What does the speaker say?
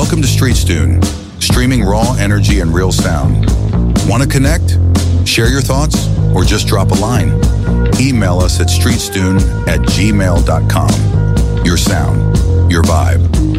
Welcome to StreetStune, streaming raw energy and real sound. Want to connect? Share your thoughts? Or just drop a line? Email us at streetstune@gmail.com. Your sound, your vibe.